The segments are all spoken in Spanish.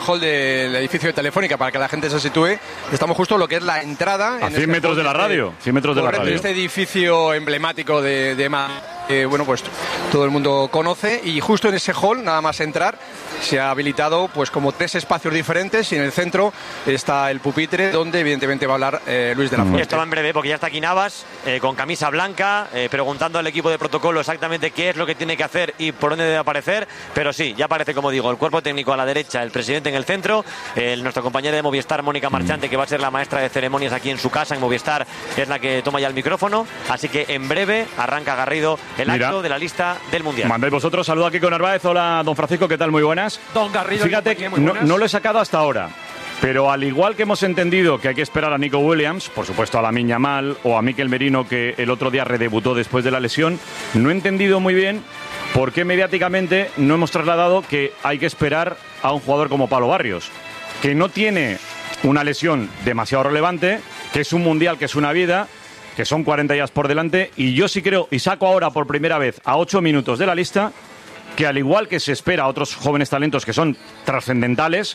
hall del edificio de Telefónica, para que la gente se sitúe. Estamos justo en lo que es la entrada. A 100 metros de la radio. 100 metros de la radio. Este edificio emblemático de bueno, pues todo el mundo conoce, y justo en ese hall, nada más entrar, se ha habilitado pues como 3 espacios diferentes, y en el centro está el pupitre donde evidentemente va a hablar Luis de la Fuente. Esto va en breve porque ya está aquí Navas con camisa blanca, preguntando al equipo de protocolo exactamente qué es lo que tiene que hacer y por dónde debe aparecer, pero sí, ya aparece, como digo, el cuerpo técnico a la derecha, el presidente en el centro, nuestra compañera de Movistar, Mónica Marchante, que va a ser la maestra de ceremonias aquí en su casa, en Movistar, es la que toma ya el micrófono, así que en breve arranca Garrido el acto de la lista del Mundial. Mandáis vosotros, saludo aquí con Narváez. Hola, don Francisco, ¿qué tal? Muy buenas. Don Garrido. Fíjate que no lo he sacado hasta ahora, pero al igual que hemos entendido que hay que esperar a Nico Williams, por supuesto a Lamine Yamal o a Mikel Merino, que el otro día redebutó después de la lesión, no he entendido muy bien por qué mediáticamente no hemos trasladado que hay que esperar a un jugador como Pablo Barrios, que no tiene una lesión demasiado relevante, que es un mundial, que es una vida, que son 40 días por delante, y yo sí creo, y saco ahora por primera vez a 8 minutos de la lista, que al igual que se espera a otros jóvenes talentos que son trascendentales,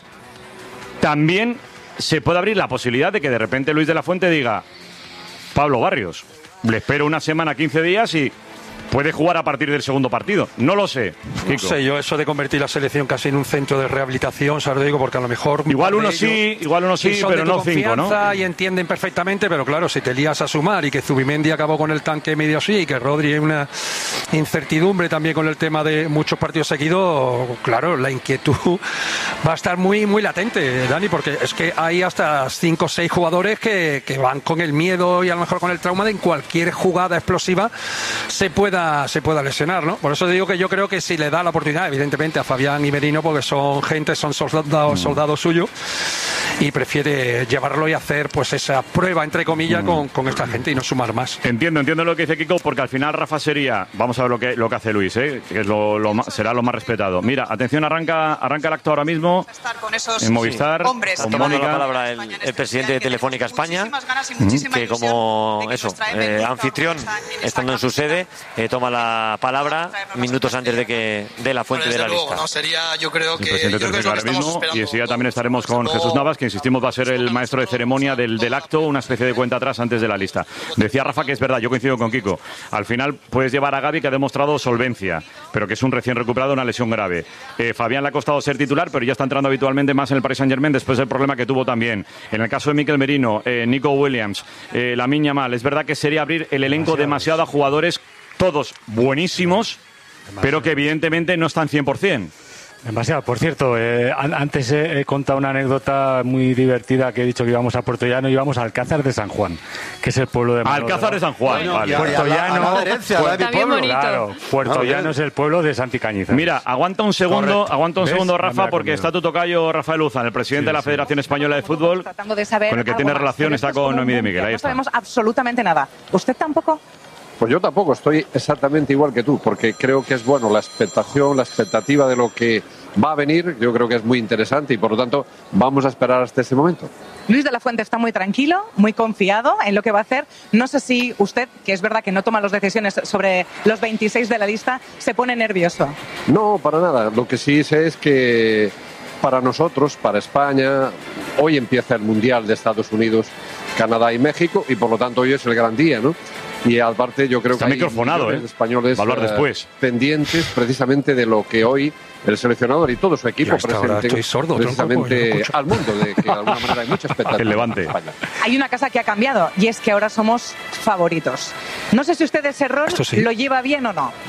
también se puede abrir la posibilidad de que de repente Luis de la Fuente diga: Pablo Barrios, le espero una semana, 15 días y puede jugar a partir del segundo partido. No lo sé, Kiko. No sé, yo eso de convertir la selección casi en un centro de rehabilitación, se lo digo, porque a lo mejor... Igual uno sí, pero no 5, ¿no? Y entienden perfectamente, pero claro, si te lías a sumar y que Zubimendi acabó con el tanque medio así, y que Rodri es una incertidumbre también con el tema de muchos partidos seguidos, claro, la inquietud va a estar muy, muy latente, Dani, porque es que hay hasta 5 o 6 jugadores que van con el miedo y a lo mejor con el trauma de en cualquier jugada explosiva se pueda lesionar, ¿no? Por eso digo que yo creo que si le da la oportunidad, evidentemente, a Fabián y Merino, porque son soldados suyos, y prefiere llevarlo y hacer pues esa prueba, entre comillas, con esta gente y no sumar más. Entiendo lo que dice Kiko, porque al final Rafa sería, vamos a ver lo que hace Luis, que es será lo más respetado. Mira, atención, arranca el acto ahora mismo en Movistar. Está tomando la palabra el presidente de Telefónica España, que como anfitrión, estando en su sede, toma la palabra minutos antes de que dé la fuente de la lista. No sería, yo creo que, el presidente de Telefónica ahora mismo, y enseguida también estaremos con Jesús Navas, que insistimos va a ser el maestro de ceremonia del acto, una especie de cuenta atrás antes de la lista. Decía Rafa que es verdad, yo coincido con Kiko, al final puedes llevar a Gavi, que ha demostrado solvencia, pero que es un recién recuperado, una lesión grave. Fabián le ha costado ser titular, pero ya está entrando habitualmente más en el Paris Saint-Germain después del problema que tuvo también. En el caso de Mikel Merino, Nico Williams, Lamine Yamal, es verdad que sería abrir el elenco demasiado a jugadores todos buenísimos, pero que evidentemente no están 100%. Demasiado. Por cierto, antes he contado una anécdota muy divertida, que he dicho que íbamos a Puerto Llano y íbamos a Alcázar de San Juan, que es el pueblo de Manolo. Alcázar de San Juan, bueno, vale. Puerto Llano, claro, Puerto Llano es el pueblo de Santi Cañizares. Mira, aguanta un segundo, Rafa, porque está tu tocayo Rafael Uzán, el presidente de la Federación Española de Fútbol, de saber con el que tiene relación, está con Noemí de Miguel. Ahí no está. sabemos absolutamente nada. ¿Usted tampoco? Pues yo tampoco, estoy exactamente igual que tú, porque creo que es bueno la expectación, la expectativa de lo que va a venir, yo creo que es muy interesante y por lo tanto vamos a esperar hasta ese momento. Luis de la Fuente está muy tranquilo, muy confiado en lo que va a hacer. No sé si usted, que es verdad que no toma las decisiones sobre los 26 de la lista, se pone nervioso. No, para nada. Lo que sí sé es que para nosotros, para España, hoy empieza el Mundial de Estados Unidos, Canadá y México, y por lo tanto hoy es el gran día, ¿no? Y aparte yo creo está que hay microfonado, españoles va a hablar después, pendientes precisamente de lo que hoy el seleccionador y todo su equipo presenten precisamente al mundo, de que de alguna manera hay mucha expectativa. El Levante. Hay una cosa que ha cambiado y es que ahora somos favoritos. No sé si usted ese error lo lleva bien o no.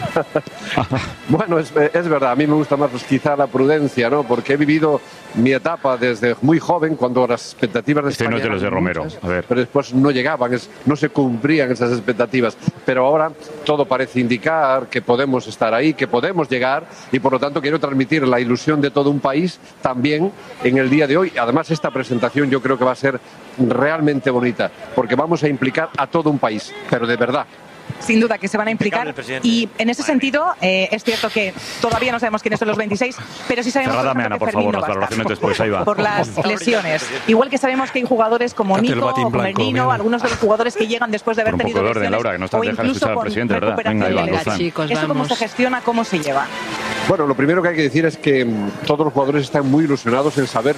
Bueno, es verdad, a mí me gusta más pues, quizá la prudencia, ¿no? Porque he vivido mi etapa desde muy joven, cuando las expectativas de España no es de los de Romero, muchas, a ver. pero después no llegaban, no se cumplían esas expectativas. Pero ahora todo parece indicar que podemos estar ahí, que podemos llegar, y por lo tanto quiero transmitir la ilusión de todo un país también en el día de hoy. Además, esta presentación yo creo que va a ser realmente bonita, porque vamos a implicar a todo un país, pero de verdad. Sin duda que se van a implicar y en ese sentido es cierto que todavía no sabemos quiénes son los 26, pero sí sabemos Ana, por favor, las valoraciones después, ahí va. Por las lesiones. Igual que sabemos que hay jugadores como Nico o Merino, algunos de los jugadores que llegan después de haber tenido lesiones, Laura, que no o incluso con recuperación ilegal. ¿Eso cómo se gestiona, cómo se lleva? Bueno, lo primero que hay que decir es que todos los jugadores están muy ilusionados en saber